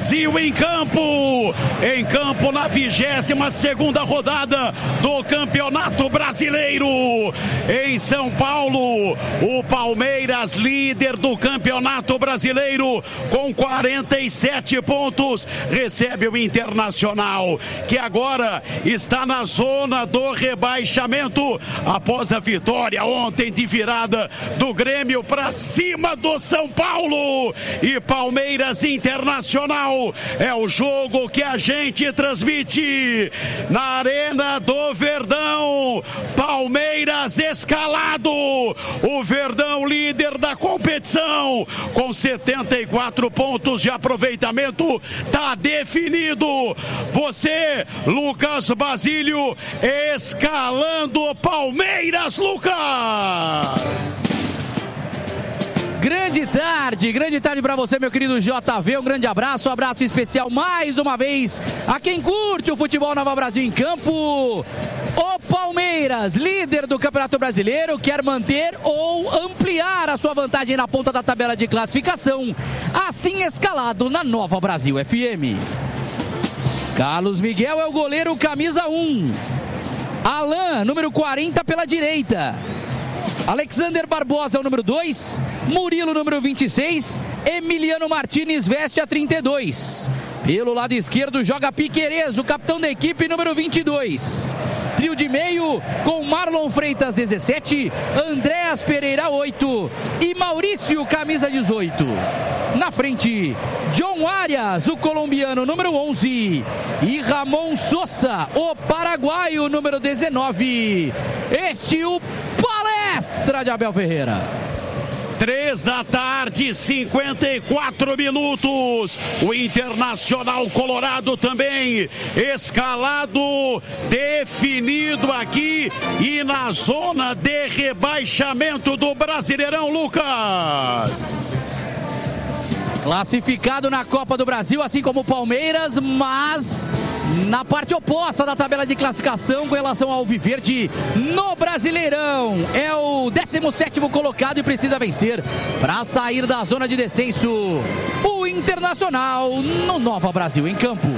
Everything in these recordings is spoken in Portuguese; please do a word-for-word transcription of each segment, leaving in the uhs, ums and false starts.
Brasil em campo, em campo na vigésima segunda rodada do Campeonato Brasileiro. Em São Paulo, o Palmeiras, líder do Campeonato Brasileiro, com quarenta e sete pontos, recebe o Internacional, que agora está na zona do rebaixamento, após a vitória ontem de virada do Grêmio para cima do São Paulo. E Palmeiras Internacional é o jogo que a gente transmite na Arena do Verdão. Palmeiras escalado, o Verdão líder da competição, com setenta e quatro pontos de aproveitamento, tá definido. Você, Lucas Basílio, escalando o Palmeiras, Lucas! Grande tarde, grande tarde pra você, meu querido J V, um grande abraço, um abraço especial mais uma vez a quem curte o futebol Nova Brasil em campo. O Palmeiras, líder do Campeonato Brasileiro, quer manter ou ampliar a sua vantagem na ponta da tabela de classificação, assim escalado na Nova Brasil F M. Carlos Miguel é o goleiro camisa um, Alan, número quarenta pela direita, Alexander Barbosa é o número dois, Murilo número vinte e seis, Emiliano Martínez veste a trinta e dois. Pelo lado esquerdo joga Piquerez, o capitão da equipe, número vinte e dois. Trio de meio com Marlon Freitas, dezessete, Andréas Pereira, oito e Maurício, camisa dezoito. Na frente, John Arias, o colombiano, número onze, e Ramon Sosa, o paraguaio, número dezenove. Este o Palestra de Abel Ferreira. Três da tarde, cinquenta e quatro minutos. O Internacional Colorado também escalado, definido aqui e na zona de rebaixamento do Brasileirão, Lucas. Classificado na Copa do Brasil, assim como o Palmeiras, mas na parte oposta da tabela de classificação com relação ao Alviverde no Brasileirão. É o décimo sétimo colocado e precisa vencer para sair da zona de descenso. O Internacional no Nova Brasil em campo.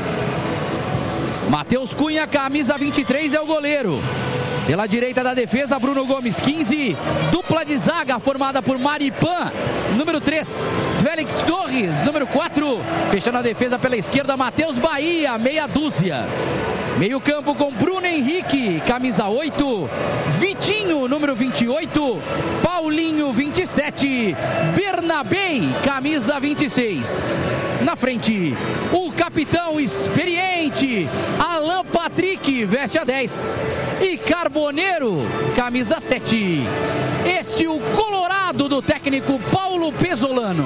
Matheus Cunha, camisa vinte e três, é o goleiro. Pela direita da defesa, Bruno Gomes, quinze. Dupla de zaga formada por Maripan, número três. Félix Torres, número quatro. Fechando a defesa pela esquerda, Matheus Bahia, meia dúzia. Meio campo com Bruno Henrique, camisa oito. Vitinho, número vinte e oito. Paulinho, vinte e sete. Bernabei, camisa vinte e seis. Na frente, o capitão experiente, Alan Patrick, veste a dez. E Carboneiro, camisa sete. Este o Colorado do técnico Paulo Pesolano.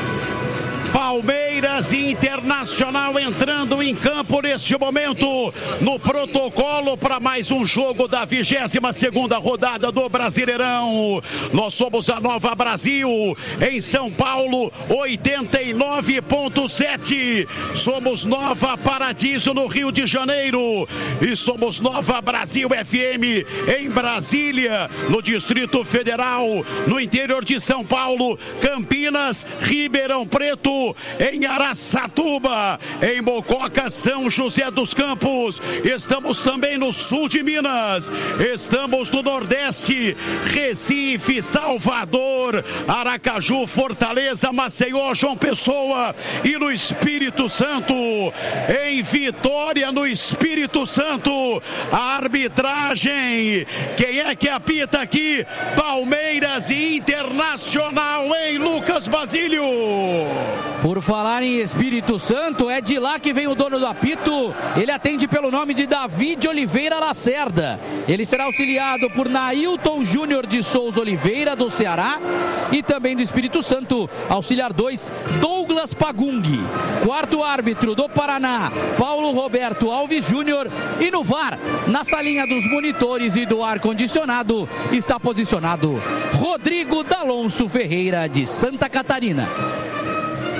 Palmeiras e Internacional entrando em campo neste momento, no protocolo para mais um jogo da vigésima segunda rodada do Brasileirão. Nós somos a Nova Brasil, em São Paulo, oitenta e nove ponto sete. Somos Nova Paradiso no Rio de Janeiro. E somos Nova Brasil F M em Brasília, no Distrito Federal, no interior de São Paulo, Campinas, Ribeirão Preto, em Araçatuba, em Mococa, São José dos Campos. Estamos também no sul de Minas, estamos no Nordeste, Recife, Salvador, Aracaju, Fortaleza, Maceió, João Pessoa e no Espírito Santo. Em Vitória, no Espírito Santo, a arbitragem, quem é que apita aqui? Palmeiras e Internacional, em Lucas Basílio. Por falar em Espírito Santo, é de lá que vem o dono do apito. Ele atende pelo nome de David Oliveira Lacerda. Ele será auxiliado por Nailton Júnior de Souza Oliveira, do Ceará, e também do Espírito Santo, auxiliar dois, Douglas Pagung. Quarto árbitro do Paraná, Paulo Roberto Alves Júnior. E no V A R, na salinha dos monitores e do ar-condicionado, está posicionado Rodrigo D'Alonso Ferreira, de Santa Catarina.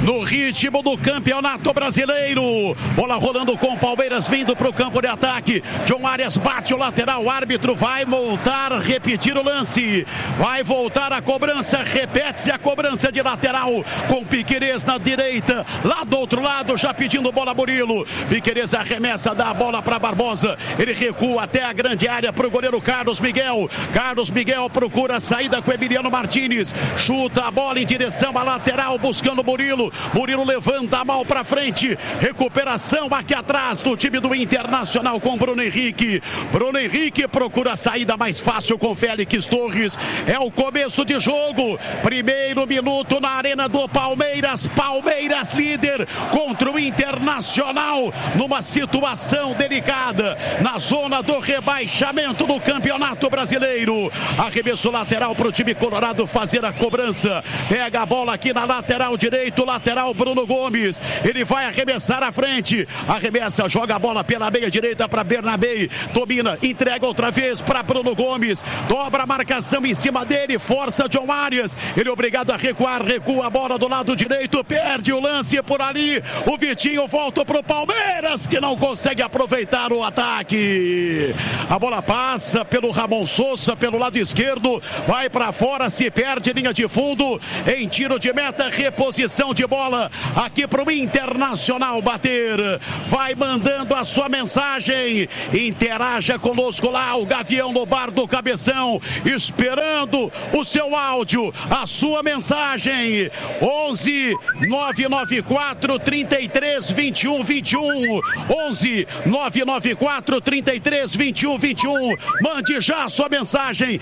no ritmo do Campeonato Brasileiro. Bola rolando com o Palmeiras vindo para o campo de ataque. John Arias bate o lateral, o árbitro vai voltar, repetir o lance. Vai voltar a cobrança, repete-se a cobrança de lateral com Piquerez na direita. Lá do outro lado, já pedindo bola Murilo. Piquerez arremessa, dá a bola para Barbosa. Ele recua até a grande área para o goleiro Carlos Miguel. Carlos Miguel procura a saída com Emiliano Martínez. Chuta a bola em direção à lateral, buscando Murilo. Murilo levanta a mão para frente. Recuperação aqui atrás do time do Internacional com Bruno Henrique. Bruno Henrique procura a saída mais fácil com Félix Torres. É o começo de jogo. Primeiro minuto na arena do Palmeiras. Palmeiras líder contra o Internacional numa situação delicada na zona do rebaixamento do Campeonato Brasileiro. Arremesso lateral para o time colorado fazer a cobrança. Pega a bola aqui na lateral direito, lateral Bruno Gomes. Ele vai arremessar à frente. Arremessa, joga a bola pela meia direita para Bernabé. Domina, entrega outra vez para Bruno Gomes. Dobra a marcação em cima dele, força John Arias. Ele é obrigado a recuar, recua a bola do lado direito, perde o lance por ali. O Vitinho volta para o Palmeiras, que não consegue aproveitar o ataque. A bola passa pelo Ramon Sousa, pelo lado esquerdo, vai para fora, se perde linha de fundo. Em tiro de meta, reposição de bola aqui para o Internacional bater. Vai mandando a sua mensagem. Interaja conosco lá, o Gavião no bar do Cabeção, esperando o seu áudio, a sua mensagem. onze nove nove quatro, trinta e três, vinte e um, vinte e um. onze nove nove quatro, trinta e três, vinte e um, vinte e um. Mande já a sua mensagem.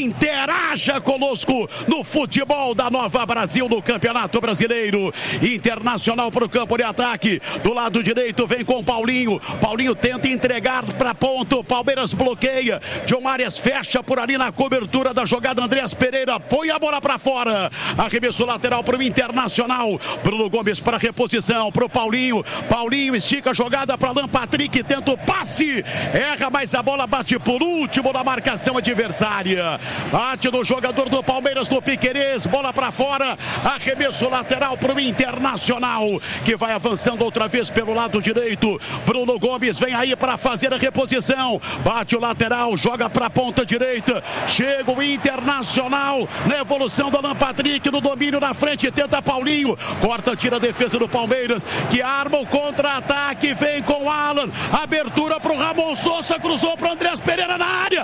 Interaja conosco no futebol da Nova Brasil, no Campeonato Brasileiro. Internacional para o campo de ataque. Do lado direito vem com Paulinho. Paulinho tenta entregar para ponto. Palmeiras bloqueia. John Arias fecha por ali na cobertura da jogada. Andreas Pereira põe a bola para fora. Arremesso lateral para o Internacional. Bruno Gomes para reposição para o Paulinho. Paulinho estica a jogada para Alan Patrick. Tenta o passe. Erra, mas a bola bate por último na marcação adversária. Bate no jogador do Palmeiras, no Piquerez. Bola para fora. Arremesso lateral para o Internacional, que vai avançando outra vez pelo lado direito. Bruno Gomes vem aí para fazer a reposição. Bate o lateral, joga para a ponta direita. Chega o Internacional na evolução do Alan Patrick, no domínio na frente, tenta Paulinho. Corta, tira a defesa do Palmeiras, que arma o contra-ataque. Vem com o Alan. Abertura para o Ramon Sousa, cruzou para o Andreas Pereira na área.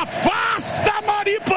Afasta Maripan.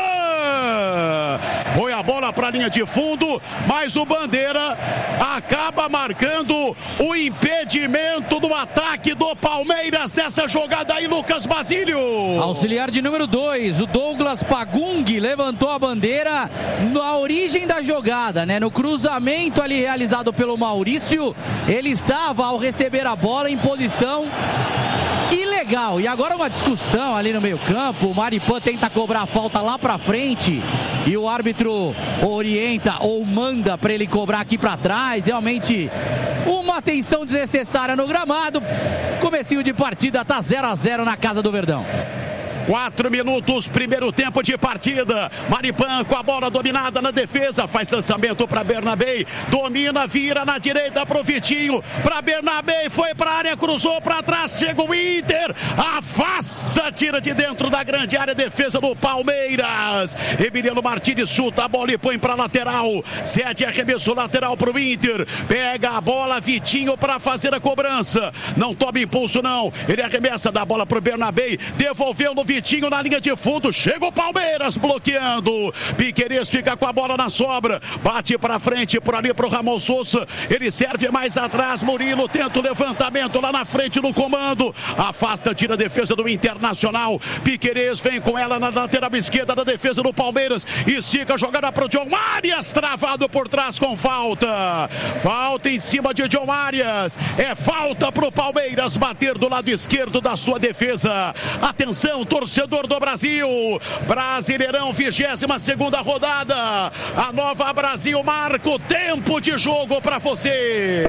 Põe a bola para a linha de fundo, mas o Bandeira acaba marcando o impedimento do ataque do Palmeiras nessa jogada aí, Lucas Basílio. Auxiliar de número dois, o Douglas Pagung, levantou a bandeira na origem da jogada, né? No cruzamento ali realizado pelo Maurício, ele estava ao receber a bola em posição ilegal. E agora uma discussão ali no meio campo. O Maripan tenta cobrar a falta lá pra frente e o árbitro orienta ou manda para ele cobrar aqui pra trás. Realmente uma atenção desnecessária no gramado. Comecinho de partida, tá zero a zero na casa do Verdão. Quatro minutos, primeiro tempo de partida. Maripan com a bola dominada na defesa. Faz lançamento para Bernabé. Domina, vira na direita para o Vitinho. Para Bernabé, foi para a área, cruzou para trás. Chega o Inter. Afasta, tira de dentro da grande área. Defesa do Palmeiras. Emiliano Martínez chuta a bola e põe para lateral. Cede arremesso lateral para o Inter. Pega a bola, Vitinho para fazer a cobrança. Não toma impulso, não. Ele arremessa da bola para o Bernabé. Devolveu no Vitinho. Vitinho na linha de fundo, chega o Palmeiras bloqueando. Piquerez fica com a bola na sobra, bate para frente, por ali para o Ramon Sousa. Ele serve mais atrás. Murilo tenta o levantamento lá na frente no comando. Afasta, tira a defesa do Internacional. Piquerez vem com ela na lateral esquerda da defesa do Palmeiras. Estica a jogada para o John Arias, travado por trás com falta. Falta em cima de John Arias. É falta para o Palmeiras bater do lado esquerdo da sua defesa. Atenção, torcedor. Torcedor do Brasil, Brasileirão, vigésima segunda rodada. A Nova Brasil marca o tempo de jogo para você.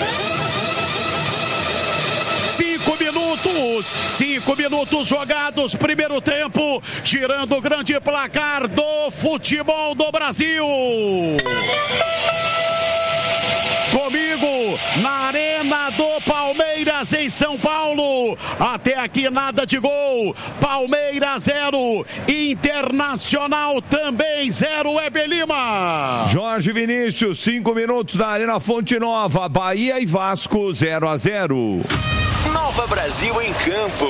Cinco minutos, cinco minutos jogados, primeiro tempo, girando o grande placar do futebol do Brasil. comigo na Arena do Palmeiras em São Paulo. Até aqui nada de gol. Palmeiras zero, Internacional também zero. Hebe Lima. Jorge Vinícius, cinco minutos na Arena Fonte Nova, Bahia e Vasco zero a zero. Nova Brasil em campo.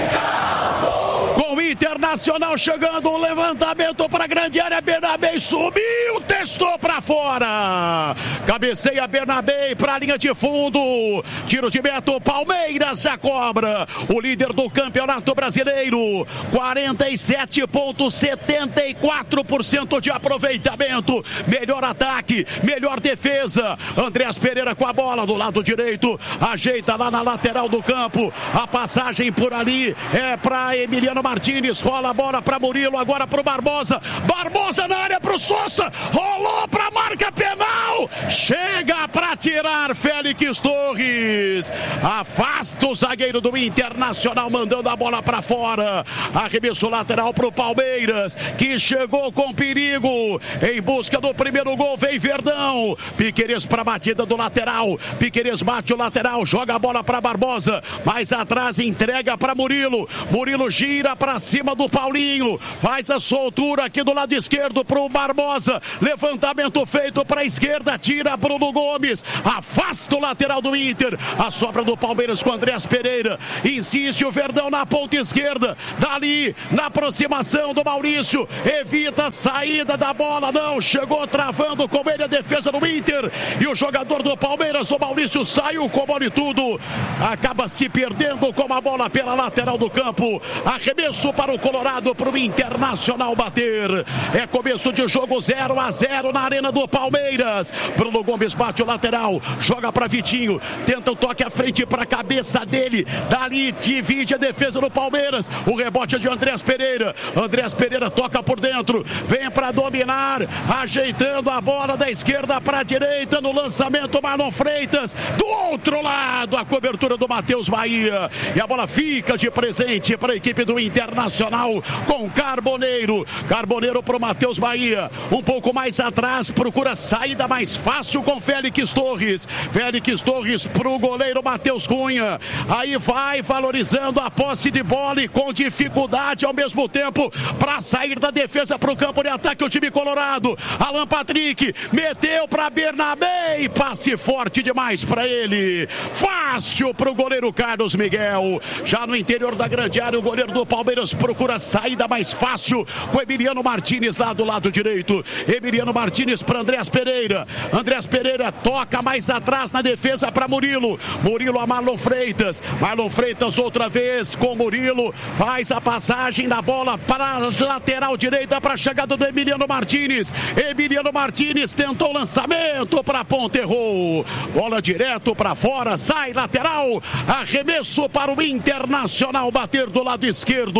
Com o Internacional chegando, o levantamento para a grande área, Bernabé subiu, testou para fora. Cabeceia Bernabé para a linha de fundo. Tiro de meta, Palmeiras já cobra. O líder do Campeonato Brasileiro, quarenta e sete vírgula setenta e quatro por cento de aproveitamento. Melhor ataque, melhor defesa. Andrés Pereira com a bola do lado direito, ajeita lá na lateral do campo. A passagem por ali é para Emiliano Martínez, rola a bola para Murilo, agora para o Barbosa. Barbosa na área para o Sousa, rolou para a marca penal. Chega para tirar Félix Torres. Afasta o zagueiro do Internacional, mandando a bola para fora. Arremesso lateral para o Palmeiras, que chegou com perigo. Em busca do primeiro gol, vem Verdão. Piquerez para a batida do lateral. Piquerez bate o lateral, joga a bola para Barbosa. Mais atrás, entrega para Murilo. Murilo gira para cima do Paulinho. Faz a soltura aqui do lado esquerdo para o Barbosa. Levantamento feito para a esquerda. Tira Bruno Gomes. Afasta o lateral do Inter. A sobra do Palmeiras com Andrés Pereira. Insiste o Verdão na ponta esquerda. Dali, na aproximação do Maurício. Evita a saída da bola. Não, chegou travando com ele a defesa do Inter. E o jogador do Palmeiras, o Maurício, saiu com bola e tudo. Acaba se perdendo com a bola pela lateral do campo. Arremesso para o Colorado, para o Internacional bater. É começo de jogo, zero a zero na Arena do Palmeiras. Bruno Gomes bate o lateral, joga para Vitinho, tenta o toque à frente para a cabeça dele. Dali divide a defesa do Palmeiras. O rebote é de Andrés Pereira. Andrés Pereira toca por dentro, vem para dominar, ajeitando a bola da esquerda para a direita no lançamento. Marlon Freitas, do outro lado, a cobertura do Matheus Bahia. E a bola fica de presente para a equipe do Internacional com Carboneiro. Carboneiro para o Matheus Bahia. Um pouco mais atrás, procura saída mais fácil com Félix Torres. Félix Torres para o goleiro Matheus Cunha. Aí vai valorizando a posse de bola e com dificuldade ao mesmo tempo para sair da defesa para o campo de ataque o time colorado. Alan Patrick meteu para Bernabé e passe forte demais para ele. Fácil para o goleiro Carlos Miguel. Já no interior da grande área, o goleiro do Palmeiras procura saída mais fácil com Emiliano Martínez lá do lado direito. Emiliano Martínez para Andrés Pereira. Andrés Pereira toca mais atrás na defesa para Murilo. Murilo a Marlon Freitas. Marlon Freitas outra vez com Murilo. Faz a passagem da bola para a lateral direita para a chegada do Emiliano Martínez. Emiliano Martínez tentou o lançamento para a ponta, errou. Bola direto para fora, sai lateral. Arremesso para o Internacional bater do lado esquerdo.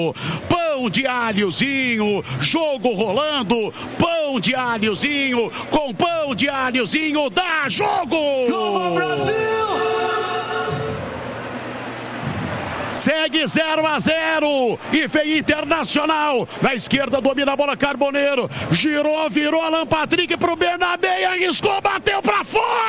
Pão de alhozinho, jogo rolando. Pão de alhozinho, com pão de alhozinho, dá jogo! Nova Brasil! Segue zero a zero e vem Internacional. Na esquerda domina a bola Carboneiro. Girou, virou Alan Patrick para o Bernabé e arriscou, bateu para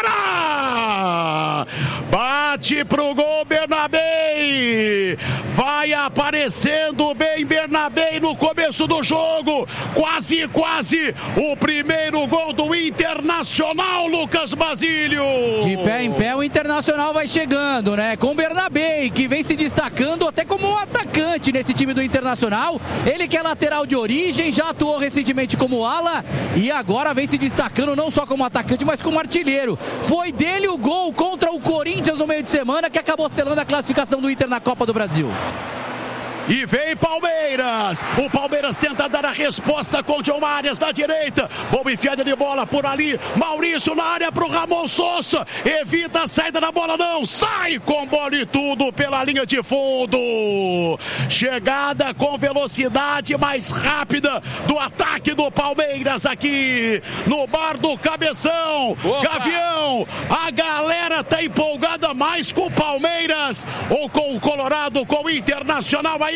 fora. Bate pro gol Bernabé. Vai aparecendo bem Bernabé no começo do jogo. Quase, quase o primeiro gol do Internacional, Lucas Basílio. De pé em pé o Internacional vai chegando, né? Com o Bernabé, que vem se destacando até como um atacante nesse time do Internacional. Ele que é lateral de origem, já atuou recentemente como ala e agora vem se destacando não só como atacante, mas como artilheiro. Foi dele o gol contra o Corinthians no meio de semana que acabou selando a classificação do Inter na Copa do Brasil. E vem Palmeiras. O Palmeiras tenta dar a resposta com o John Arias da direita. Boa enfiada de bola por ali. Maurício na área para o Ramon Sousa. Evita a saída da bola, não. Sai com bola e tudo pela linha de fundo. Chegada com velocidade mais rápida do ataque do Palmeiras aqui no bar do Cabeção. Opa. Gavião, a galera tá empolgada mais com o Palmeiras ou com o Colorado, com o Internacional aí.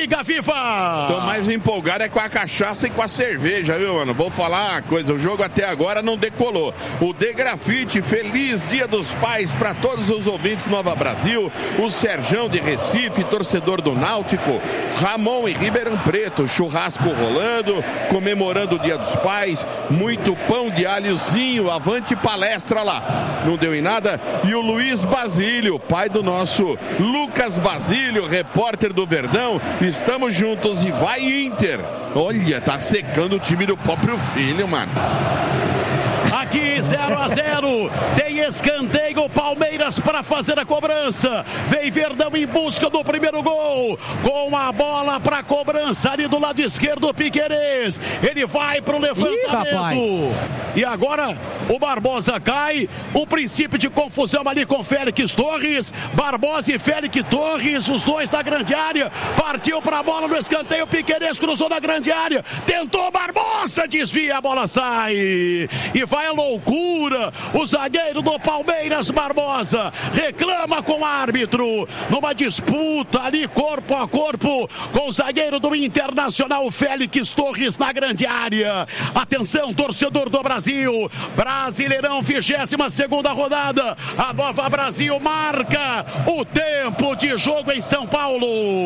Diga, Viva! Tô mais empolgado é com a cachaça e com a cerveja, viu, mano? Vou falar uma coisa, o jogo até agora não decolou. O De Grafite, feliz Dia dos Pais para todos os ouvintes Nova Brasil. O Serjão de Recife, torcedor do Náutico. Ramon e Ribeirão Preto, churrasco rolando, comemorando o Dia dos Pais. Muito pão de alhozinho, avante palestra lá. Não deu em nada. E o Luiz Basílio, pai do nosso Lucas Basílio, repórter do Verdão. Estamos juntos e vai Inter. Olha, tá secando o time do próprio filho, mano. Aqui zero a zero, tem escanteio, Palmeiras para fazer a cobrança, vem Verdão em busca do primeiro gol, com a bola para cobrança ali do lado esquerdo, o Piquerez, ele vai para o levantamento. Ih, e agora o Barbosa cai, um princípio de confusão ali com Félix Torres, Barbosa e Félix Torres, os dois na grande área, partiu para a bola no escanteio, Piquerez cruzou na grande área, tentou Barbosa, desvia, a bola sai, e vai a loucura, o zagueiro do Palmeiras, Barbosa, reclama com o árbitro, numa disputa ali corpo a corpo, com o zagueiro do Internacional, Félix Torres na grande área. Atenção, torcedor do Brasil, Brasileirão, vigésima segunda rodada, a Nova Brasil marca o tempo de jogo em São Paulo.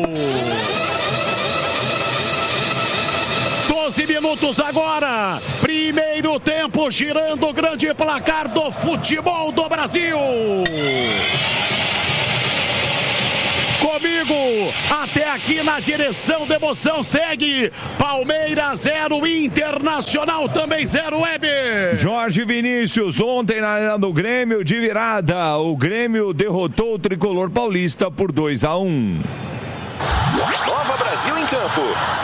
doze minutos agora, primeiro tempo, girando o grande placar do futebol do Brasil. Comigo, até aqui na direção da emoção, segue Palmeiras zero, Internacional também zero, Weber. Jorge Vinícius, ontem na Arena do Grêmio, de virada, o Grêmio derrotou o tricolor paulista por dois a um. Nova Brasil em campo.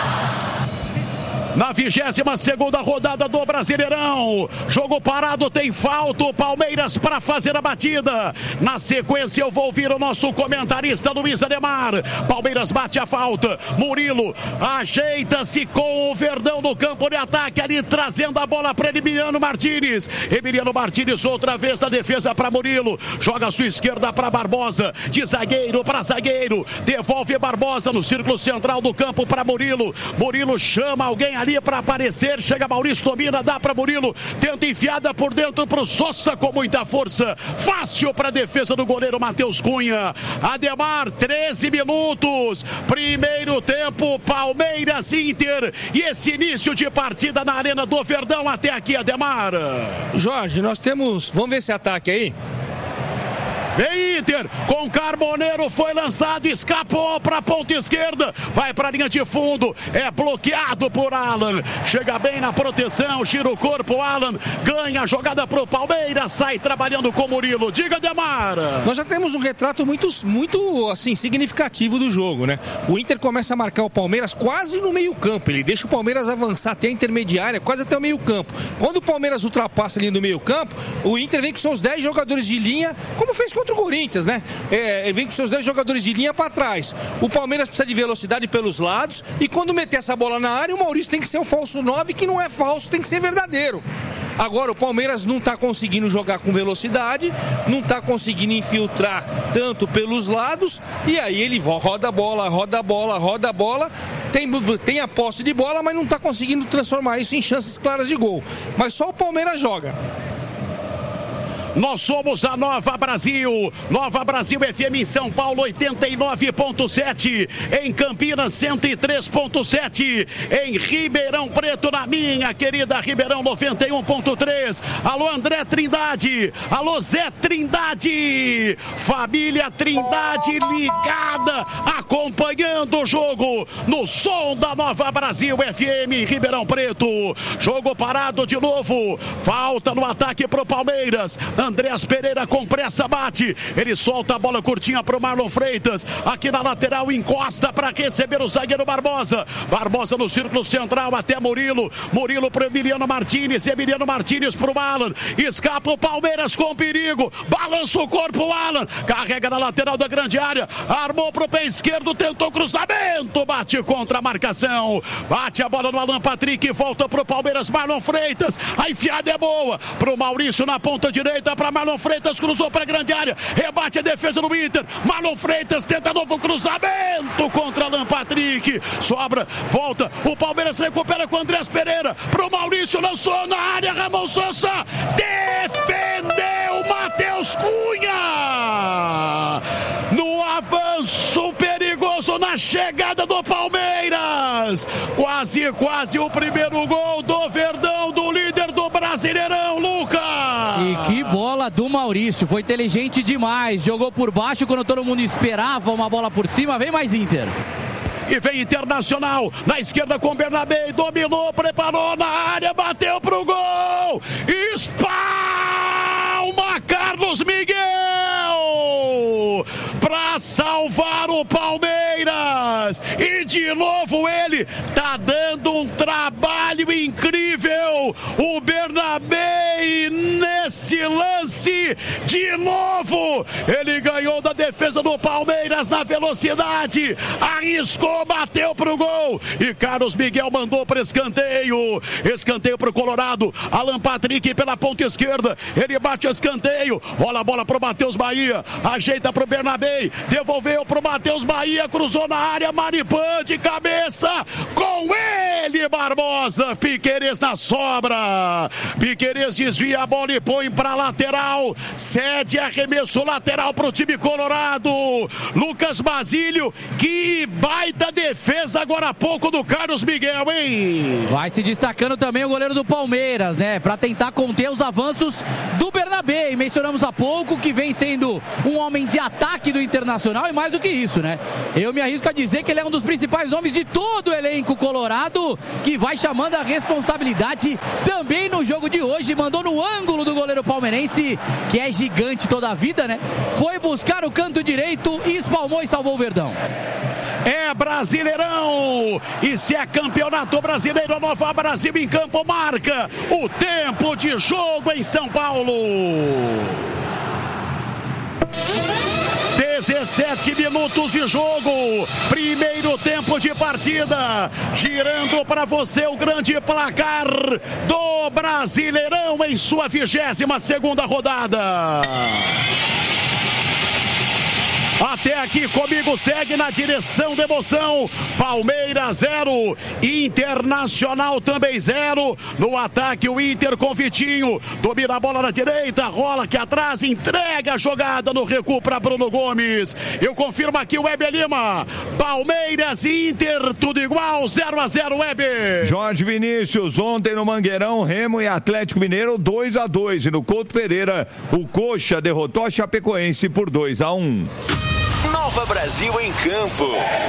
Na vigésima segunda rodada do Brasileirão, jogo parado, tem falta, o Palmeiras para fazer a batida. Na sequência eu vou ouvir o nosso comentarista Luiz Ademar. Palmeiras bate a falta, Murilo ajeita-se com o Verdão no campo de ataque ali, trazendo a bola para Emiliano Martínez. Emiliano Martínez outra vez na defesa para Murilo, joga a sua esquerda para Barbosa, de zagueiro para zagueiro, devolve Barbosa no círculo central do campo para Murilo. Murilo chama alguém ali para aparecer, chega Maurício, domina, dá para Murilo, tenta enfiada por dentro para o Sosa com muita força, fácil para a defesa do goleiro Matheus Cunha. Ademar, treze minutos, primeiro tempo, Palmeiras Inter, e esse início de partida na Arena do Verdão até aqui, Ademar. Jorge, nós temos, vamos ver esse ataque aí. Vem Inter, com Carboneiro, foi lançado, escapou para a ponta esquerda, vai para a linha de fundo, é bloqueado por Alan, chega bem na proteção, gira o corpo, Alan, ganha a jogada para o Palmeiras, sai trabalhando com Murilo. Diga, Demar. Nós já temos um retrato muito, muito assim, significativo do jogo, né? O Inter começa a marcar o Palmeiras quase no meio campo, ele deixa o Palmeiras avançar até a intermediária, quase até o meio campo. Quando o Palmeiras ultrapassa ali no meio campo, o Inter vem com seus dez jogadores de linha, como fez com contra o Corinthians, né? É, ele vem com seus dez jogadores de linha para trás. O Palmeiras precisa de velocidade pelos lados e quando meter essa bola na área, o Maurício tem que ser um falso nove, que não é falso, tem que ser verdadeiro. Agora o Palmeiras não está conseguindo jogar com velocidade, não está conseguindo infiltrar tanto pelos lados, e aí ele roda a bola, roda a bola, roda a bola, tem, tem a posse de bola, mas não está conseguindo transformar isso em chances claras de gol. Mas só o Palmeiras joga. Nós somos a Nova Brasil, Nova Brasil F M em São Paulo oitenta e nove ponto sete, em Campinas cento e três ponto sete, em Ribeirão Preto, na minha querida Ribeirão noventa e um ponto três. Alô André Trindade, alô Zé Trindade, família Trindade ligada, acompanhando o jogo no som da Nova Brasil F M em Ribeirão Preto. Jogo parado de novo, falta no ataque pro Palmeiras. Andreas Pereira com pressa bate, ele solta a bola curtinha para o Marlon Freitas, aqui na lateral encosta para receber o zagueiro Barbosa, Barbosa no círculo central até Murilo, Murilo para Emiliano Martínez, Emiliano Martínez para o Alan, escapa o Palmeiras com perigo, balança o corpo o Alan, carrega na lateral da grande área, armou para o pé esquerdo, tentou cruzamento, bate contra a marcação, bate a bola no Alan Patrick, volta para o Palmeiras, Marlon Freitas, a enfiada é boa, para o Maurício na ponta direita, esquerda para Marlon Freitas, cruzou para a grande área, rebate a defesa do Inter, Marlon Freitas tenta novo cruzamento contra Alan Patrick, sobra, volta, o Palmeiras recupera com Andrés Pereira, pro Maurício, lançou na área, Ramon Sousa, defendeu Matheus Cunha, no avanço perigoso na chegada do Palmeiras, quase, quase o primeiro gol do Verdão, do líder do Brasileirão, Lucas! E que bola do Maurício, foi inteligente demais, jogou por baixo quando todo mundo esperava uma bola por cima, vem mais Inter. E vem Internacional, na esquerda com Bernabé, dominou, preparou na área, bateu pro gol, espalma Carlos Miguel para salvar o Palmeiras, e de novo ele tá dando um trabalho incrível, o Bernabé nesse lance, de novo ele ganhou da defesa do Palmeiras na velocidade, arriscou, bateu pro gol, e Carlos Miguel mandou para escanteio, escanteio pro Colorado, Alan Patrick pela ponta esquerda, ele bate o escanteio, rola a bola pro Matheus Bahia, ajeita pro Bernabé, devolveu pro Matheus Bahia, cruzou na área, Maripan de cabeça, com ele Barbosa, Piquerez na sobra, Piquerez desvia a bola e põe pra lateral, cede arremesso lateral pro time colorado, Lucas Basílio, que baita defesa agora há pouco do Carlos Miguel, hein? Vai se destacando também o goleiro do Palmeiras, né? Pra tentar conter os avanços do Bernabé, e mencionamos há pouco que vem sendo um homem de ataque do Internacional, e mais do que isso, né? Eu me arrisco a dizer que ele é um dos principais nomes de todo o elenco colorado, que vai chamando a responsabilidade também no jogo de hoje, mandou no ângulo do goleiro palmeirense, que é gigante toda a vida, né? Foi buscar o canto direito e espalmou e salvou o Verdão. É Brasileirão, e se é campeonato brasileiro, Nova Brasil em campo marca o tempo de jogo em São Paulo. dezessete minutos de jogo, primeiro tempo de partida, girando para você o grande placar do Brasileirão em sua vigésima segunda rodada. Até aqui comigo segue na direção da emoção, Palmeiras zero, Internacional também zero, no ataque o Inter com Vitinho, domina a bola na direita, rola aqui atrás, entrega a jogada no recuo para Bruno Gomes. Eu confirmo aqui o Weber Lima, Palmeiras e Inter, tudo igual, zero a zero, Weber. Jorge Vinícius, ontem no Mangueirão, Remo e Atlético Mineiro dois a dois, e no Couto Pereira, o Coxa derrotou a Chapecoense por dois a um. Nova Brasil em campo.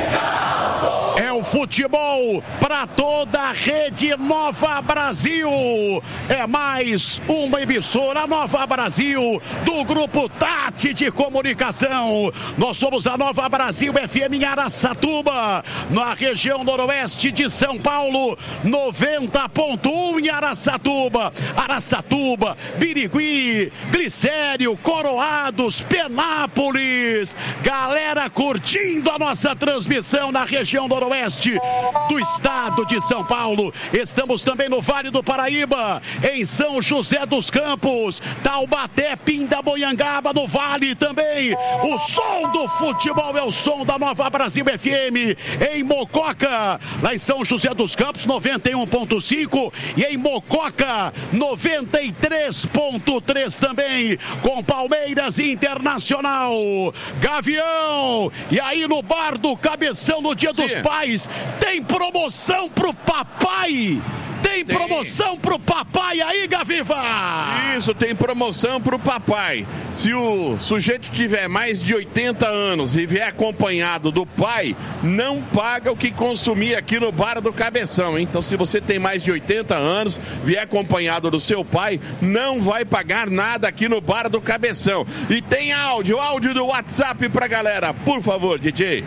É o futebol para toda a rede Nova Brasil. É mais uma emissora Nova Brasil do Grupo Tati de Comunicação. Nós somos a Nova Brasil F M em Araçatuba, na região noroeste de São Paulo, noventa ponto um em Araçatuba. Araçatuba, Birigui, Glicério, Coroados, Penápolis. Galera curtindo a nossa transmissão na região noroeste do estado de São Paulo. Estamos também no Vale do Paraíba, em São José dos Campos, Taubaté, Pindamonhangaba, no Vale também. O som do futebol é o som da Nova Brasil F M. Em Mococa, lá em São José dos Campos, noventa e um ponto cinco, e em Mococa, noventa e três ponto três também, com Palmeiras Internacional. Gavião, e aí no bar do Cabeção, no Dia Sim. dos Pais, tem promoção pro papai. Tem promoção tem. pro papai aí, Gaviva? Isso, tem promoção pro papai. Se o sujeito tiver mais de oitenta anos e vier acompanhado do pai, não paga o que consumir aqui no Bar do Cabeção, hein? Então, se você tem mais de oitenta anos, vier acompanhado do seu pai, não vai pagar nada aqui no Bar do Cabeção. E tem áudio, áudio do WhatsApp pra galera. Por favor, D J.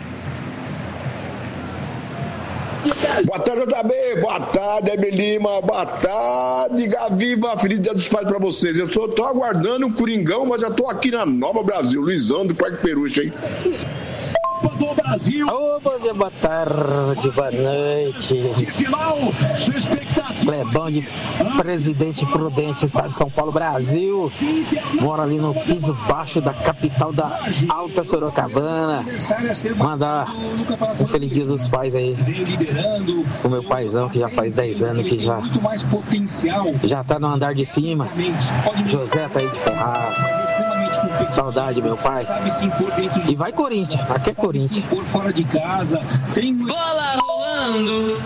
Boa tarde, J B. Boa tarde, Weber Lima. Boa tarde, Gaviva. Feliz Dia dos Pais pra vocês. Eu só tô aguardando o Coringão, mas já tô aqui na Nova Brasil. Luizão do Parque Peruche, hein? Copa do Brasil. Ô, bom dia, boa tarde, boa noite. De final, sua expectativa. Lebão de Presidente Prudente, Estado de São Paulo, Brasil. Mora ali no piso baixo da capital da Alta Sorocabana. Mandar um feliz dia dos pais aí. O meu paizão, que já faz dez anos que já, já tá no andar de cima. José tá aí de Ferraz. Saudade, meu pai. E vai Corinthians, aqui é Corinthians. Por fora de casa, tem bola rolando.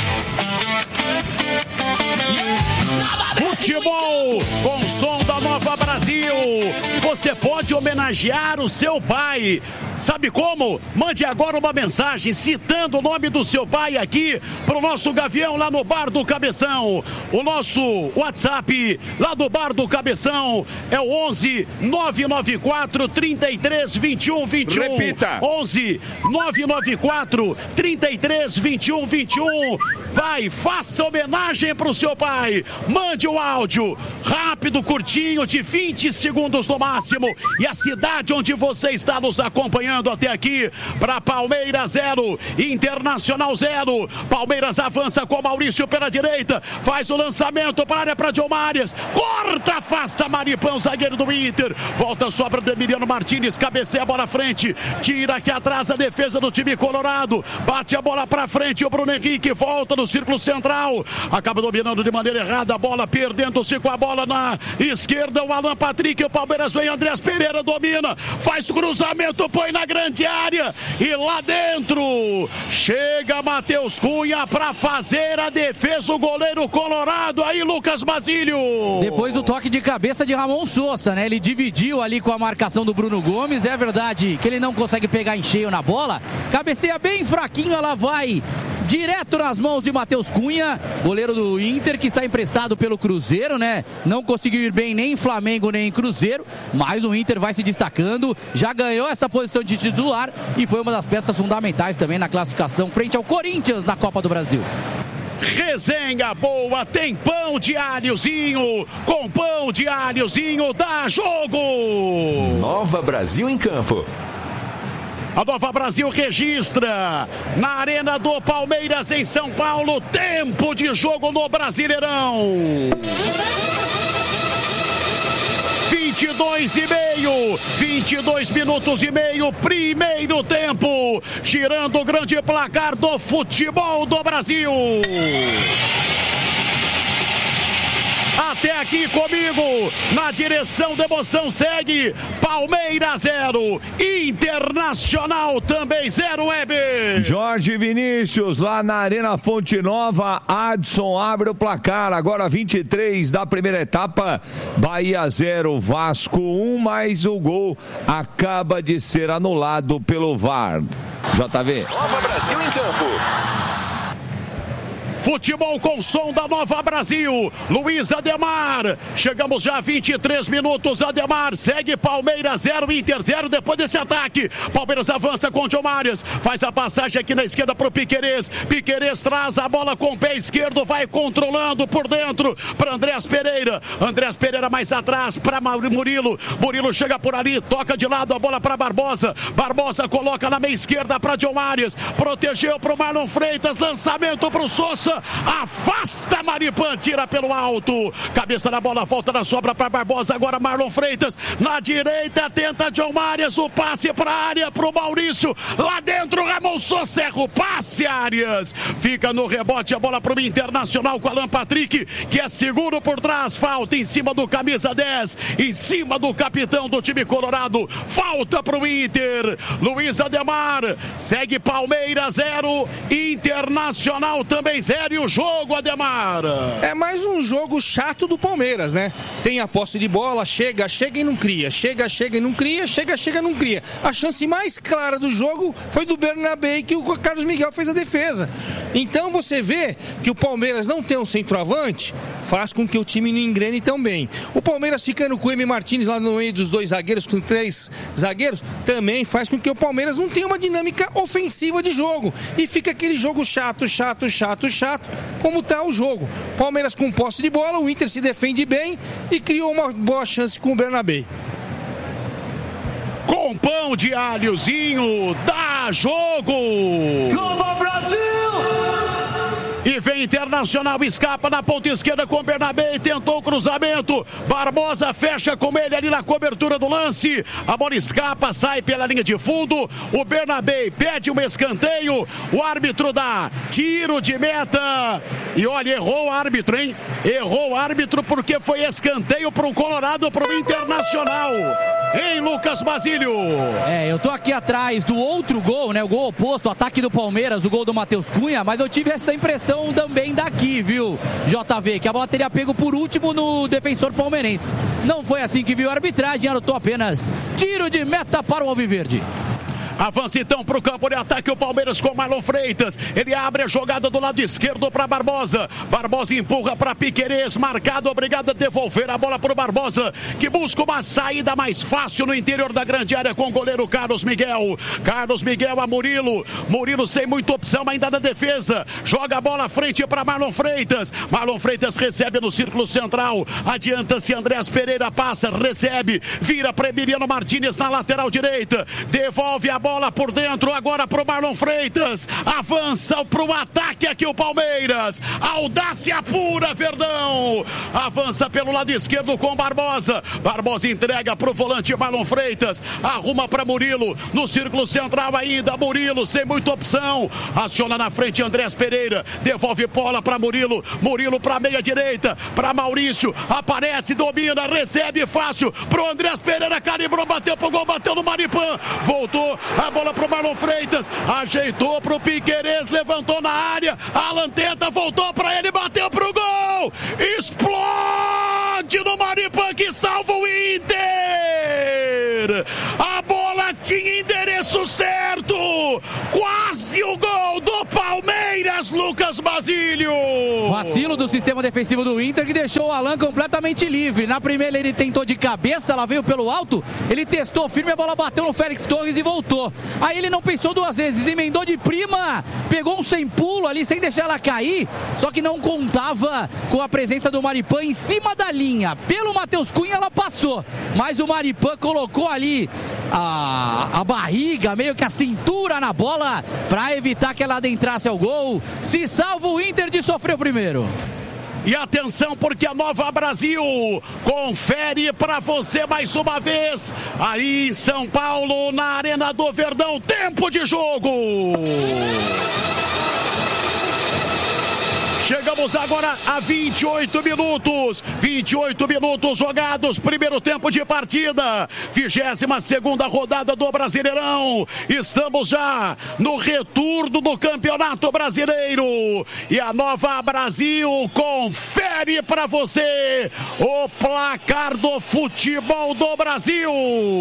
Futebol com som da Nova Brasil. Você pode homenagear o seu pai. Sabe como? Mande agora uma mensagem citando o nome do seu pai aqui pro nosso Gavião lá no Bar do Cabeção. O nosso WhatsApp lá do Bar do Cabeção é o onze nove nove quatro, trinta e três, vinte e um, vinte e um. Repita. onze nove nove quatro, trinta e três, vinte e um, vinte e um. Vai, faça homenagem pro seu pai. Mande um áudio rápido, curtinho, de vinte segundos no máximo. E a cidade onde você está nos acompanhando até aqui, para Palmeiras zero, Internacional zero. Palmeiras avança com Maurício pela direita, faz o lançamento para a área para Diomares, corta, afasta Maripão, zagueiro do Inter, volta, sobra do Emiliano Martínez, cabeceia a bola à frente, tira aqui atrás a defesa do time colorado, bate a bola para frente, o Bruno Henrique volta no círculo central, acaba dominando de maneira errada a bola, perdendo-se com a bola na esquerda, o Alan Patrick, o Palmeiras vem, Andrés Pereira domina, faz o cruzamento, põe na grande área e lá dentro chega Matheus Cunha para fazer a defesa, o goleiro colorado aí, Lucas Basílio. Depois do toque de cabeça de Ramon Sousa, né? Ele dividiu ali com a marcação do Bruno Gomes, é verdade que ele não consegue pegar em cheio na bola, cabeceia bem fraquinho, ela vai direto nas mãos de Matheus Cunha, goleiro do Inter, que está emprestado pelo Cruzeiro, né? Não conseguiu ir bem nem em Flamengo, nem em Cruzeiro, mas o Inter vai se destacando, já ganhou essa posição de titular e foi uma das peças fundamentais também na classificação frente ao Corinthians na Copa do Brasil. Resenha boa, tem pão de alhozinho, com pão de alhozinho dá jogo! Nova Brasil em campo. A Nova Brasil registra na Arena do Palmeiras em São Paulo, tempo de jogo no Brasileirão. vinte e dois e meio, vinte e dois minutos e meio, primeiro tempo, girando o grande placar do futebol do Brasil. Até aqui comigo, na direção da emoção, segue Palmeiras zero, Internacional também zero, Weber. Jorge Vinícius, lá na Arena Fonte Nova, Adson abre o placar, agora vinte e três da primeira etapa, Bahia zero, Vasco um, mais o gol acaba de ser anulado pelo V A R. J V. Nova Brasil em campo. Futebol com som da Nova Brasil, Luiz Ademar, chegamos já a vinte e três minutos, Ademar, segue Palmeiras zero, Inter zero, depois desse ataque, Palmeiras avança com o Diomares, faz a passagem aqui na esquerda para o Piquerez, Piquerez traz a bola com o pé esquerdo, vai controlando por dentro, para Andrés Pereira, Andrés Pereira mais atrás, para Murilo, Murilo chega por ali, toca de lado a bola para Barbosa, Barbosa coloca na meia esquerda para Diomares, protegeu para o Marlon Freitas, lançamento para o Sousa, afasta Maripan, tira pelo alto, cabeça na bola, volta na sobra para Barbosa, agora Marlon Freitas, na direita tenta John Arias, o passe para a área para o Maurício, lá dentro Ramon Sousa, erra o passe, Arias, fica no rebote, a bola para o Internacional com Alan Patrick, que é seguro por trás, falta em cima do camisa dez, em cima do capitão do time colorado, falta para o Inter, Luiz Ademar, segue Palmeiras zero, Internacional também zero, e o jogo, Ademar? É mais um jogo chato do Palmeiras, né? Tem a posse de bola, chega, chega e não cria, chega, chega e não cria, chega, chega e não cria. A chance mais clara do jogo foi do Bernabé, que o Carlos Miguel fez a defesa. Então você vê que o Palmeiras não tem um centroavante, faz com que o time não engrene tão bem. O Palmeiras ficando com o M. Martínez lá no meio dos dois zagueiros, com três zagueiros, também faz com que o Palmeiras não tenha uma dinâmica ofensiva de jogo. E fica aquele jogo chato, chato, chato, chato, como está o jogo. Palmeiras com posse de bola, o Inter se defende bem e criou uma boa chance com o Bernabé. Com pão de alhozinho, dá a jogo. Nova Brasil! E vem Internacional, escapa na ponta esquerda com o Bernabé, tentou o cruzamento, Barbosa fecha com ele ali na cobertura do lance, a bola escapa, sai pela linha de fundo, o Bernabé pede um escanteio, o árbitro dá tiro de meta, e olha, errou o árbitro, hein? Errou o árbitro porque foi escanteio para o Colorado, para o Internacional. Hein, Lucas Basílio? É, eu tô aqui atrás do outro gol, né? O gol oposto, o ataque do Palmeiras, o gol do Matheus Cunha, mas eu tive essa impressão também daqui, viu, J V, que a bola teria pego por último no defensor palmeirense. Não foi assim que viu a arbitragem, anotou apenas tiro de meta para o Alviverde. Avança então para o campo de ataque o Palmeiras com Marlon Freitas. Ele abre a jogada do lado esquerdo para Barbosa. Barbosa empurra para Piquerez. Marcado, obrigado a devolver a bola para o Barbosa, que busca uma saída mais fácil no interior da grande área com o goleiro Carlos Miguel. Carlos Miguel a Murilo. Murilo sem muita opção ainda na defesa. Joga a bola à frente para Marlon Freitas. Marlon Freitas recebe no círculo central. Adianta-se Andrés Pereira, passa, recebe. Vira para Emiliano Martínez na lateral direita. Devolve a bola. Bola por dentro, agora pro Marlon Freitas. Avança pro ataque aqui o Palmeiras. Audácia pura, Verdão. Avança pelo lado esquerdo com Barbosa. Barbosa entrega pro volante Marlon Freitas. Arruma para Murilo. No círculo central ainda. Murilo sem muita opção. Aciona na frente Andrés Pereira. Devolve bola para Murilo. Murilo para meia direita. Para Maurício. Aparece, domina, recebe fácil. Pro Andrés Pereira. Calibrou, bateu pro gol, bateu no Maripan. Voltou. A bola pro Marlon Freitas, ajeitou pro Piquerez, levantou na área, Alan tenta, voltou pra ele, bateu pro gol, explode no Maripan que salva o Inter, a bola tinha endereço certo, quase o gol do Palmeiras, Lucas Basílio. Vacilo do sistema defensivo do Inter que deixou o Alan completamente livre. Na primeira ele tentou de cabeça, ela veio pelo alto, ele testou firme, a bola bateu no Félix Torres e voltou. Aí ele não pensou duas vezes, emendou de prima, pegou um sem pulo ali, sem deixar ela cair, só que não contava com a presença do Maripan em cima da linha. Pelo Matheus Cunha ela passou, mas o Maripan colocou ali a, a barriga, meio que a cintura na bola, para evitar que ela adentrasse ao gol. Se salva o Inter de sofrer o primeiro. E atenção, porque a Nova Brasil confere para você mais uma vez, aí em São Paulo, na Arena do Verdão, tempo de jogo. Chegamos agora a vinte e oito minutos, vinte e oito minutos jogados, primeiro tempo de partida, vigésima segunda rodada do Brasileirão. Estamos já no retorno do Campeonato Brasileiro e a Nova Brasil confere para você o placar do futebol do Brasil.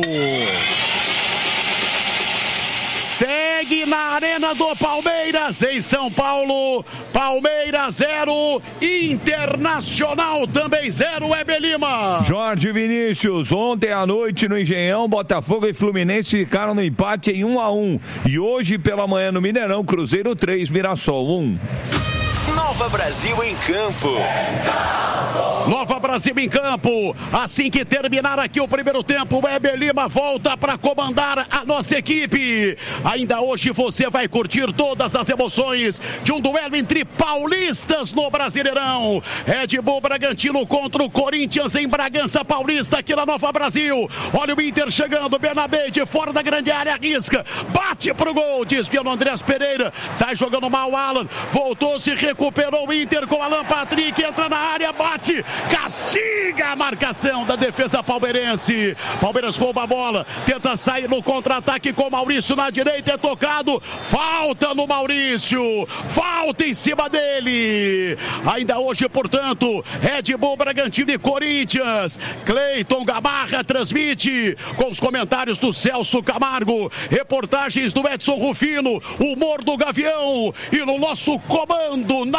Segue na Arena do Palmeiras, em São Paulo. Palmeiras zero, Internacional também zero, Heber Lima. Jorge Vinícius, ontem à noite no Engenhão, Botafogo e Fluminense ficaram no empate em um a um. E hoje pela manhã no Mineirão, Cruzeiro três, Mirassol um. Nova Brasil em campo. Nova Brasil em campo. Assim que terminar aqui o primeiro tempo, o Heber Lima volta para comandar a nossa equipe. Ainda hoje você vai curtir todas as emoções de um duelo entre paulistas no Brasileirão. Red Bull Bragantino contra o Corinthians em Bragança Paulista, aqui na Nova Brasil. Olha o Inter chegando, Bernabé de fora da grande área, arrisca, bate pro gol, desvia no Andrés Pereira, sai jogando mal o Alan, voltou, se recuperou o Inter com Alan Patrick, entra na área, bate, castiga a marcação da defesa palmeirense. Palmeiras rouba a bola, tenta sair no contra-ataque com Maurício na direita, é tocado, falta no Maurício, falta em cima dele. Ainda hoje, portanto, Red Bull Bragantino e Corinthians. Cleiton Gamarra transmite com os comentários do Celso Camargo, reportagens do Edson Rufino, humor do Gavião e no nosso comando na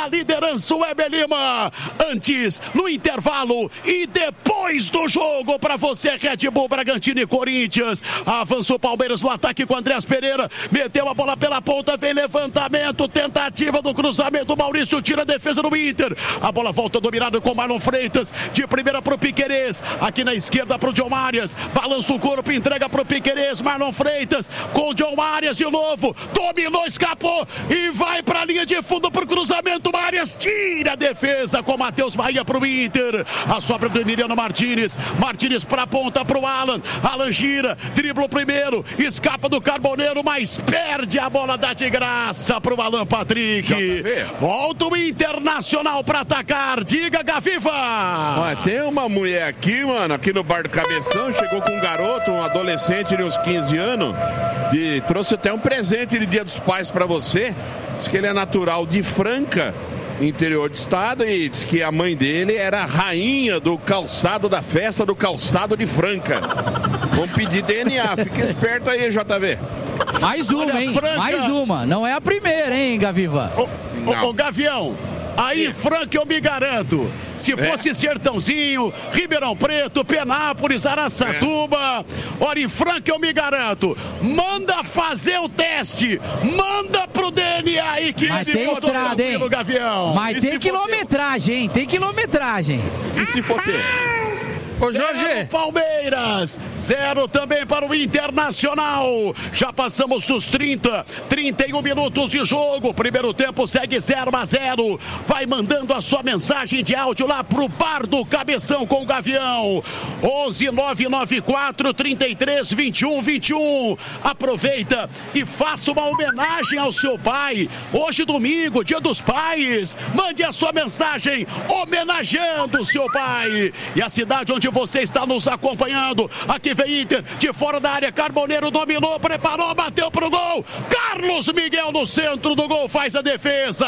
liderança o Weber Lima. Antes, no intervalo e depois do jogo, para você, Red Bull, Bragantino e Corinthians. Avançou o Palmeiras no ataque com Andrés Pereira. Meteu a bola pela ponta, vem levantamento, tentativa do cruzamento. Maurício tira a defesa do Inter. A bola volta dominada com Marlon Freitas. De primeira pro Piquerez. Aqui na esquerda pro John Arias. Balança o corpo, entrega pro Piquerez. Marlon Freitas com o John Arias de novo. Dominou, escapou e vai pra linha de fundo pro cruzamento. Arias tira a defesa com Matheus Bahia pro Inter. A sobra do Emiliano Martínez. Martínez pra ponta pro Alan. Alan gira, dribla o primeiro. Escapa do Carboneiro, mas perde a bola, dá de graça pro Alan Patrick. Volta o Internacional pra atacar. Diga, Gaviva. Ó, tem uma mulher aqui, mano, aqui no Bar do Cabeção. Chegou com um garoto, um adolescente de uns quinze anos. E trouxe até um presente de Dia dos Pais pra você. Diz que ele é natural de Franca, interior do estado, e diz que a mãe dele era a rainha do calçado, da festa do calçado de Franca. Vamos pedir D N A, fica esperto aí, J V. Mais uma, Olha, hein? Franca. Mais uma. Não é a primeira, hein, Gaviva? Ô, ô, ô Gavião, aí, Franca, eu me garanto. Se fosse é. Sertãozinho, Ribeirão Preto, Penápolis, Araçatuba, é. Olha, em Franca eu me garanto. Manda fazer o teste. Manda pro D N A aí que Mas tem estrada, hein? Gavião. Mas e tem quilometragem, hein? Tem quilometragem. E se for ter? Ô, Jorge. Zero Palmeiras, zero também para o Internacional. Já passamos dos trinta, trinta e um minutos de jogo. Primeiro tempo segue zero a zero. Vai mandando a sua mensagem de áudio lá pro Bar do Cabeção com o Gavião. onze nove nove quatro, trinta e três, vinte e um, vinte e um. Aproveita e faça uma homenagem ao seu pai. Hoje, domingo, Dia dos Pais. Mande a sua mensagem homenageando o seu pai. E a cidade onde você está nos acompanhando. Aqui vem Inter, de fora da área. Carboneiro dominou, preparou, bateu pro gol. Carlos Miguel no centro do gol, faz a defesa.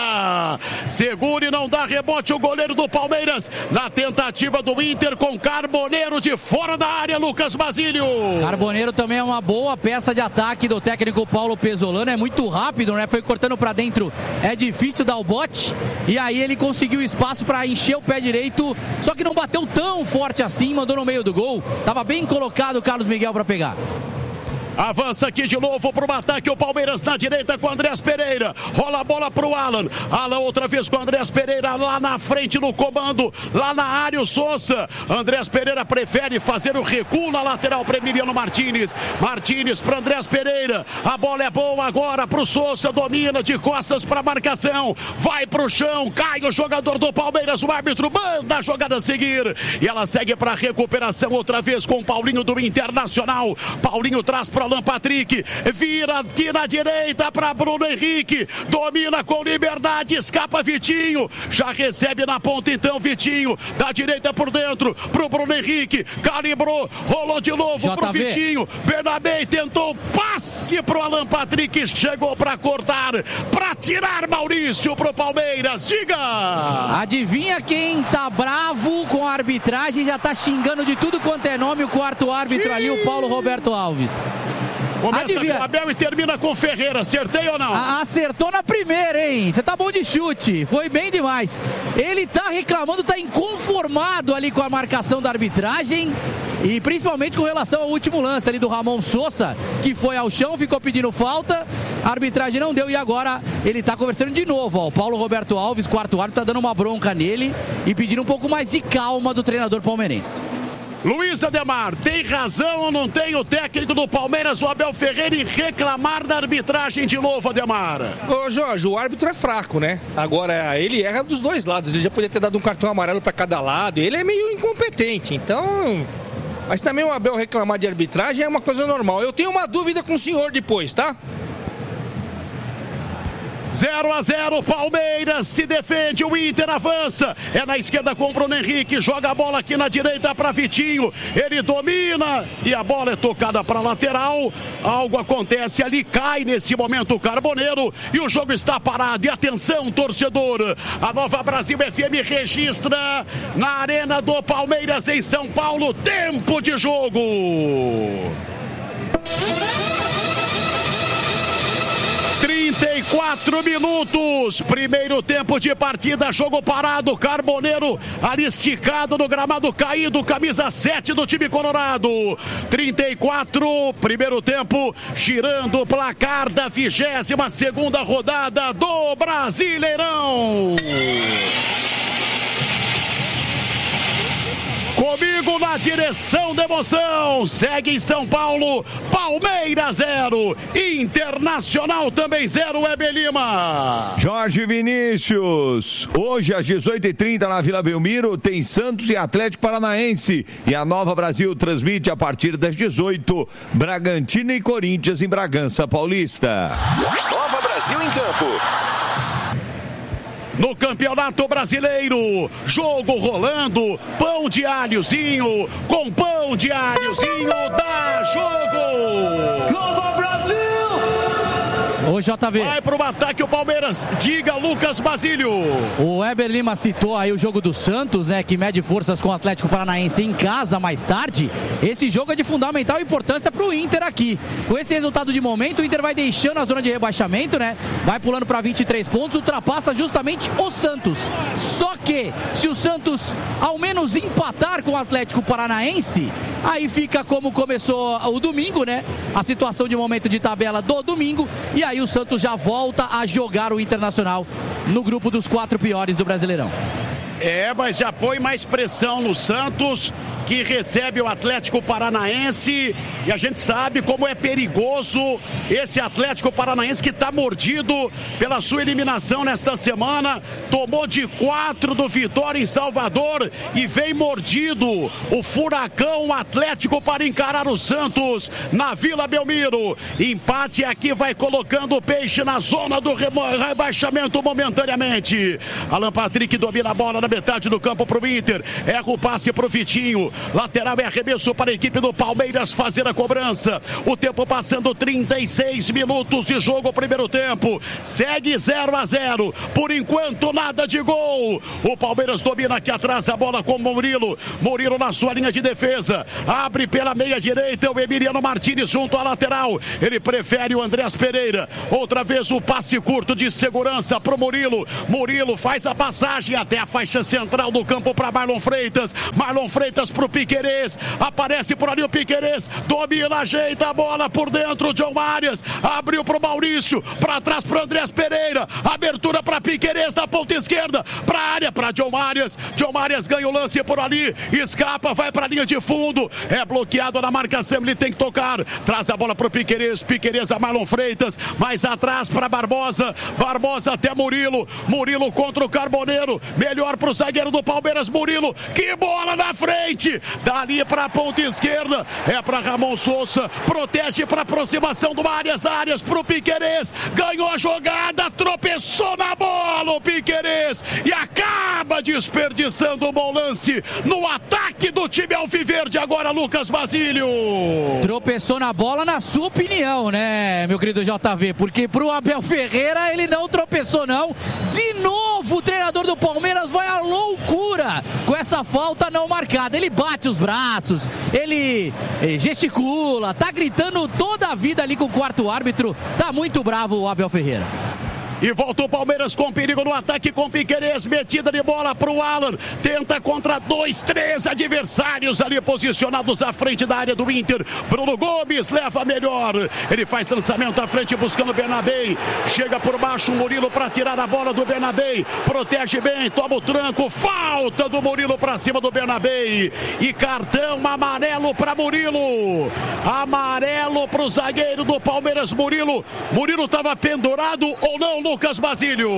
Segura e não dá rebote o goleiro do Palmeiras. Na tentativa do Inter com Carboneiro de fora da área, Lucas Basílio. Carboneiro também é uma boa peça de ataque do técnico Paulo Pesolano. É muito rápido, né? Foi cortando pra dentro. É difícil dar o bote. E aí ele conseguiu espaço pra encher o pé direito. Só que não bateu tão forte assim. Mandou no meio do gol, tava bem colocado o Carlos Miguel para pegar. Avança aqui de novo para o ataque o Palmeiras na direita com o Andrés Pereira. Rola a bola para o Alan. Alan outra vez com o Andrés Pereira lá na frente no comando. Lá na área o Sousa. Andrés Pereira prefere fazer o recuo na lateral para Emiliano Martínez. Martínez para Andrés Pereira. A bola é boa agora para o Sousa. Domina de costas para a marcação. Vai para o chão. Cai o jogador do Palmeiras. O árbitro manda a jogada a seguir. E ela segue para a recuperação outra vez com o Paulinho do Internacional. Paulinho traz para Alan Patrick, vira aqui na direita para Bruno Henrique, domina com liberdade, escapa Vitinho, já recebe na ponta então Vitinho, da direita por dentro, pro Bruno Henrique, calibrou, rolou de novo J V. Pro Vitinho, Bernabé tentou passe pro Alan Patrick, chegou para cortar, para tirar Maurício pro Palmeiras, diga! Adivinha quem tá bravo com a arbitragem, já tá xingando de tudo quanto é nome o quarto árbitro Sim. ali, o Paulo Roberto Alves. Começa com o Abel e termina com o Ferreira. Acertei ou não? A acertou na primeira, hein? Você tá bom de chute. Foi bem demais. Ele tá reclamando, tá inconformado ali com a marcação da arbitragem. E principalmente com relação ao último lance ali do Ramon Sousa, que foi ao chão, ficou pedindo falta. A arbitragem não deu e agora ele tá conversando de novo. Ó. O Paulo Roberto Alves, quarto árbitro, tá dando uma bronca nele e pedindo um pouco mais de calma do treinador palmeirense. Luiz Ademar, tem razão ou não tem o técnico do Palmeiras, o Abel Ferreira, em reclamar da arbitragem de novo, Ademar? Ô Jorge, o árbitro é fraco, né? Agora, ele erra dos dois lados, ele já podia ter dado um cartão amarelo para cada lado, ele é meio incompetente, então... Mas também o Abel reclamar de arbitragem é uma coisa normal. Eu tenho uma dúvida com o senhor depois, tá? zero a zero, Palmeiras se defende, o Inter avança, é na esquerda com o Bruno Henrique, joga a bola aqui na direita para Vitinho, ele domina e a bola é tocada para lateral, algo acontece ali, cai nesse momento o Carboneiro e o jogo está parado. E atenção, torcedor, a Nova Brasil F M registra na Arena do Palmeiras em São Paulo, tempo de jogo. trinta e Quatro minutos, primeiro tempo de partida, jogo parado, Carboneiro ali esticado no gramado caído, camisa sete do time colorado. trinta e quatro, primeiro tempo, girando o placar da vigésima segunda rodada do Brasileirão. Comigo na direção da emoção, segue em São Paulo, Palmeiras zero, Internacional também zero, Weber Lima. Jorge Vinícius, hoje às dezoito e trinta na Vila Belmiro tem Santos e Atlético Paranaense e a Nova Brasil transmite a partir das dezoito, Bragantino e Corinthians em Bragança Paulista. Nova Brasil em campo. No Campeonato Brasileiro, jogo rolando, pão de alhozinho, com pão de alhozinho, dá jogo! Nova Brasil! Ô, J V. Vai pro ataque o Palmeiras, diga Lucas Basílio. O Weber Lima citou aí o jogo do Santos, né, que mede forças com o Atlético Paranaense em casa mais tarde. Esse jogo é de fundamental importância pro Inter aqui. Com esse resultado de momento, o Inter vai deixando a zona de rebaixamento, né, vai pulando para vinte e três pontos, ultrapassa justamente o Santos. Só que, se o Santos ao menos empatar com o Atlético Paranaense, aí fica como começou o domingo, né, a situação de momento de tabela do domingo, e aí o Santos já volta a jogar o Internacional no grupo dos quatro piores do Brasileirão. É, mas já põe mais pressão no Santos, que recebe o Atlético Paranaense, e a gente sabe como é perigoso esse Atlético Paranaense que está mordido pela sua eliminação nesta semana, tomou de quatro do Vitória em Salvador e vem mordido o Furacão Atlético para encarar o Santos na Vila Belmiro. Empate aqui vai colocando o Peixe na zona do rebaixamento momentaneamente. Alan Patrick domina a bola na metade do campo para o Inter, erra o passe para o Vitinho. Lateral é arremesso para a equipe do Palmeiras fazer a cobrança. O tempo passando, trinta e seis minutos de jogo, primeiro tempo. Segue zero a zero. Por enquanto, nada de gol. O Palmeiras domina aqui atrás a bola com o Murilo. Murilo na sua linha de defesa. Abre pela meia direita o Emiliano Martins junto à lateral. Ele prefere o Andrés Pereira. Outra vez o passe curto de segurança para o Murilo. Murilo faz a passagem até a faixa central do campo para Marlon Freitas. Marlon Freitas para o Piquerez, aparece por ali o Piquerez, domina, ajeita a bola por dentro, John Arias, abriu pro Maurício, para trás pro Andrés Pereira, abertura para Piquerez na ponta esquerda, pra área, para John Arias, John Arias ganha o lance por ali, escapa, vai pra linha de fundo, é bloqueado na marcação, ele tem que tocar, traz a bola pro Piquerez, Piquerez a Marlon Freitas, mais atrás para Barbosa, Barbosa até Murilo, Murilo contra o Carboneiro, melhor pro zagueiro do Palmeiras, Murilo, que bola na frente, dali para a ponta esquerda, é para Ramon Sousa, protege para aproximação do Arias, Arias pro Piquerez, ganhou a jogada, tropeçou na bola o Piquerez e acaba desperdiçando o bom lance no ataque do time alviverde agora, Lucas Basílio. Tropeçou na bola, na sua opinião, né, meu querido J V, porque pro Abel Ferreira ele não tropeçou não, de novo o treinador do Palmeiras vai à loucura com essa falta não marcada, ele bate os braços, ele gesticula, tá gritando toda a vida ali com o quarto árbitro, tá muito bravo o Abel Ferreira. E volta o Palmeiras com perigo no ataque com Piquerez, metida de bola para o Alan, tenta contra dois, três adversários ali posicionados à frente da área do Inter. Bruno Gomes leva melhor, ele faz lançamento à frente buscando o Bernabé, chega por baixo o Murilo para tirar a bola do Bernabé, protege bem, toma o tranco, falta do Murilo para cima do Bernabé e cartão amarelo para Murilo, amarelo para o zagueiro do Palmeiras, Murilo. Murilo estava pendurado ou não, Lucas Basílio?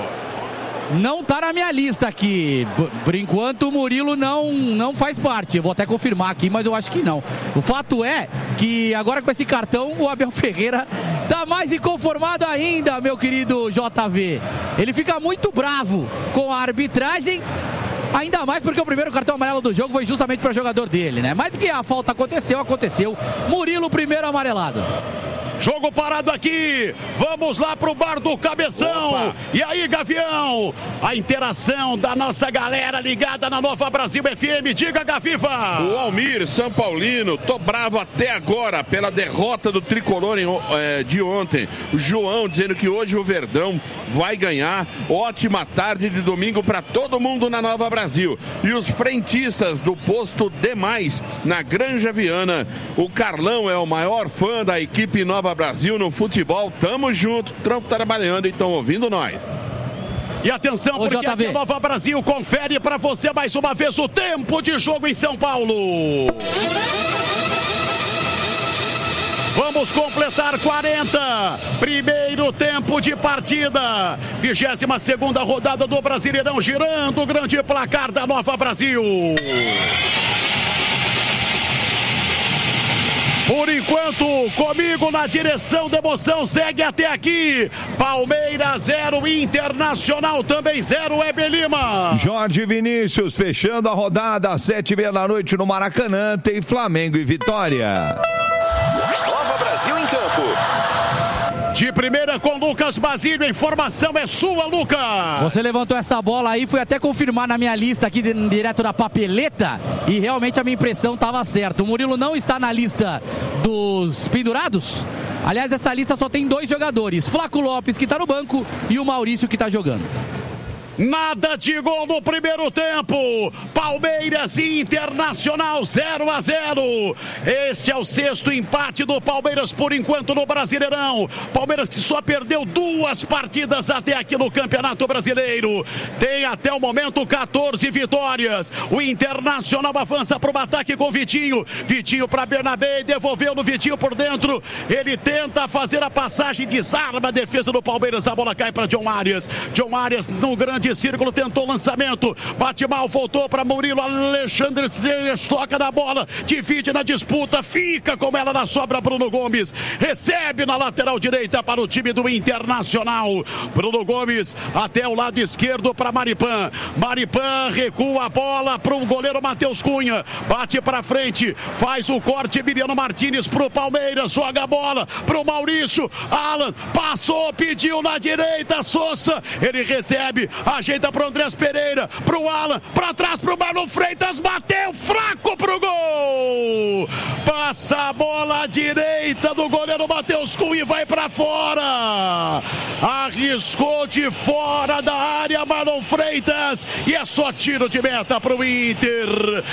Não tá na minha lista aqui. Por enquanto o Murilo não, não faz parte. Eu vou até confirmar aqui, mas eu acho que não. O fato é que agora com esse cartão o Abel Ferreira tá mais inconformado ainda, meu querido J V. Ele fica muito bravo com a arbitragem. Ainda mais porque o primeiro cartão amarelo do jogo foi justamente para o jogador dele, né? Mas que a falta aconteceu, aconteceu. Murilo, primeiro amarelado. Jogo parado aqui. Vamos lá pro bar do Cabeção. Opa. E aí, Gavião? A interação da nossa galera ligada na Nova Brasil F M. Diga, Gaviva. O Almir, São Paulino. Tô bravo até agora pela derrota do Tricolor em, é, de ontem. O João dizendo que hoje o Verdão vai ganhar. Ótima tarde de domingo para todo mundo na Nova Brasil. E os frentistas do posto Demais, na Granja Viana. O Carlão é o maior fã da equipe Nova Brasil no futebol. Tamo junto, estão trabalhando e estão ouvindo nós. E atenção, Ô, porque aqui Nova Brasil confere para você mais uma vez o tempo de jogo em São Paulo. Vamos completar quarenta. Primeiro tempo de partida. vigésima segunda rodada do Brasileirão, girando o grande placar da Nova Brasil. Por enquanto, comigo na direção da emoção, segue até aqui. Palmeiras zero, Internacional também zero, Heber Lima. Jorge Vinícius fechando a rodada às sete e meia da noite no Maracanã, tem Flamengo e Vitória. Nova Brasil em campo. De primeira com Lucas Basílio, a informação é sua, Lucas. Você levantou essa bola aí, fui até confirmar na minha lista aqui, direto da papeleta, e realmente a minha impressão estava certa. O Murilo não está na lista dos pendurados. Aliás, essa lista só tem dois jogadores, Flaco Lopes, que está no banco, e o Maurício, que está jogando. Nada de gol no primeiro tempo. Palmeiras e Internacional zero a zero. Este é o sexto empate do Palmeiras por enquanto no Brasileirão. Palmeiras que só perdeu duas partidas até aqui no Campeonato Brasileiro. Tem até o momento quatorze vitórias. O Internacional avança para o ataque com Vitinho. Vitinho para Bernabé, devolveu no Vitinho por dentro. Ele tenta fazer a passagem, desarma a defesa do Palmeiras. A bola cai para John Arias. John Arias no grande círculo, tentou o lançamento, bate mal, voltou para Murilo, Alexandre toca na bola, divide na disputa, fica com ela na sobra, Bruno Gomes, recebe na lateral direita para o time do Internacional, Bruno Gomes até o lado esquerdo para Maripan, Maripan recua a bola para o goleiro Matheus Cunha, bate para frente, faz o corte, Emiliano Martínez para o Palmeiras, joga a bola para o Maurício, Alan, passou, pediu na direita, Sousa, ele recebe, ajeita pro Andrés Pereira, pro Alan, pra trás pro Marlon Freitas, bateu fraco pro gol! Passa a bola à direita do goleiro Matheus Cunha e vai pra fora! Arriscou de fora da área Marlon Freitas e é só tiro de meta pro Inter.